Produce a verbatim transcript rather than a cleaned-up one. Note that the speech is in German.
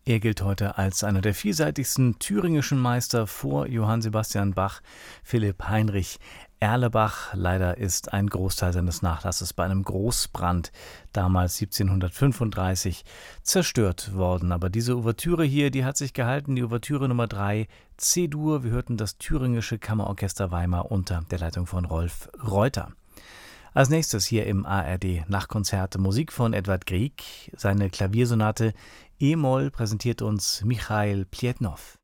Er gilt heute als einer der vielseitigsten thüringischen Meister vor Johann Sebastian Bach, Philipp Heinrich Erlebach. Leider ist ein Großteil seines Nachlasses bei einem Großbrand damals siebzehnhundertfünfunddreißig zerstört worden. Aber diese Ouvertüre hier, die hat sich gehalten, die Ouvertüre Nummer drei, C-Dur. Wir hörten das Thüringische Kammerorchester Weimar unter der Leitung von Rolf Reuter. Als nächstes hier im A R D Nachtkonzerte Musik von Edward Grieg. Seine Klaviersonate E-Moll präsentiert uns Michail Pljetnow.